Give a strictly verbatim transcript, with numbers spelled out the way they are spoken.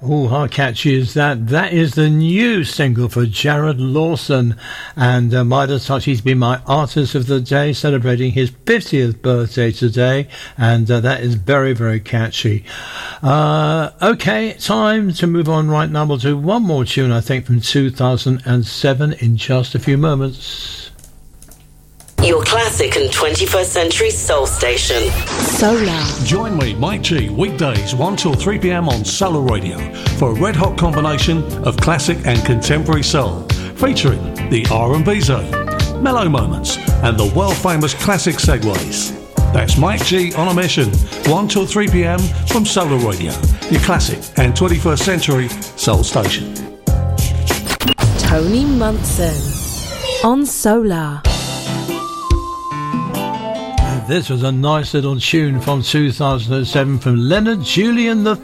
Oh, how catchy is that? That is the new single for Jared Lawson. And uh, Midas Touch, he's been my artist of the day, celebrating his fiftieth birthday today. And uh, that is very, very catchy. Uh, okay, time to move on right now. We'll do one more tune, I think, from two thousand seven in just a few moments. Your classic and twenty-first century soul station. Solar. Join me, Mike G, weekdays one till three p.m. on Solar Radio for a red-hot combination of classic and contemporary soul, featuring the R and B zone, mellow moments, and the world-famous classic segues. That's Mike G on a mission, one till three p.m. from Solar Radio, your classic and twenty-first century soul station. Tony Munson on Solar. This was a nice little tune from two thousand seven from Leonard Julian the